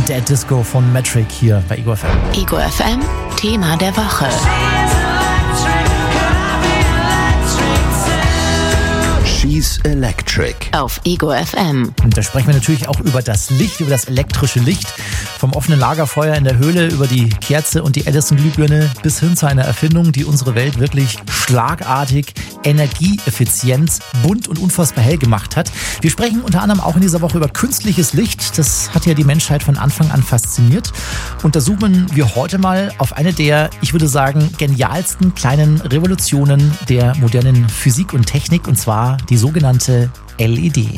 Dead Disco von Metric hier bei Ego FM. Ego FM, Thema der Woche. She's Electric. Auf Ego FM. Und da sprechen wir natürlich auch über das Licht, über das elektrische Licht. Vom offenen Lagerfeuer in der Höhle über die Kerze und die Edison-Glühbirne bis hin zu einer Erfindung, die unsere Welt wirklich schlagartig, energieeffizient, bunt und unfassbar hell gemacht hat. Wir sprechen unter anderem auch in dieser Woche über künstliches Licht. Das hat ja die Menschheit von Anfang an fasziniert. Untersuchen wir heute mal auf eine der, ich würde sagen, genialsten kleinen Revolutionen der modernen Physik und Technik, und zwar die sogenannte LED.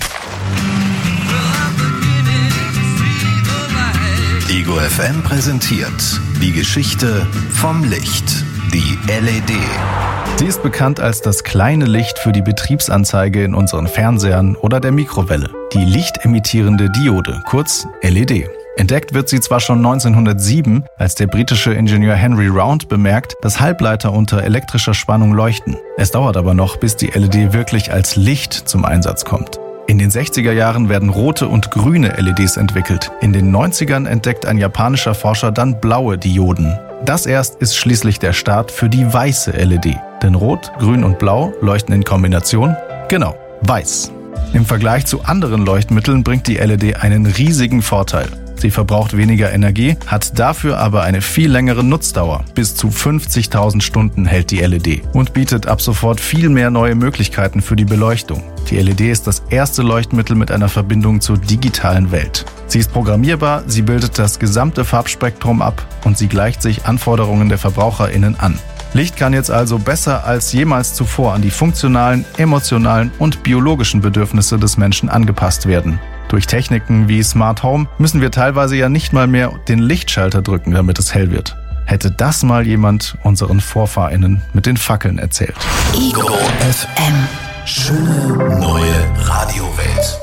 Ego FM präsentiert die Geschichte vom Licht, die LED. Sie ist bekannt als das kleine Licht für die Betriebsanzeige in unseren Fernsehern oder der Mikrowelle. Die lichtemittierende Diode, kurz LED. Entdeckt wird sie zwar schon 1907, als der britische Ingenieur Henry Round bemerkt, dass Halbleiter unter elektrischer Spannung leuchten. Es dauert aber noch, bis die LED wirklich als Licht zum Einsatz kommt. In den 60er Jahren werden rote und grüne LEDs entwickelt. In den 90ern entdeckt ein japanischer Forscher dann blaue Dioden. Das erst ist schließlich der Start für die weiße LED. Denn Rot, Grün und Blau leuchten in Kombination, genau, weiß. Im Vergleich zu anderen Leuchtmitteln bringt die LED einen riesigen Vorteil. Sie verbraucht weniger Energie, hat dafür aber eine viel längere Nutzdauer. Bis zu 50.000 Stunden hält die LED und bietet ab sofort viel mehr neue Möglichkeiten für die Beleuchtung. Die LED ist das erste Leuchtmittel mit einer Verbindung zur digitalen Welt. Sie ist programmierbar, sie bildet das gesamte Farbspektrum ab und sie gleicht sich Anforderungen der VerbraucherInnen an. Licht kann jetzt also besser als jemals zuvor an die funktionalen, emotionalen und biologischen Bedürfnisse des Menschen angepasst werden. Durch Techniken wie Smart Home müssen wir teilweise ja nicht mal mehr den Lichtschalter drücken, damit es hell wird. Hätte das mal jemand unseren VorfahrInnen mit den Fackeln erzählt. Ego FM. Schöne neue Radiowelt.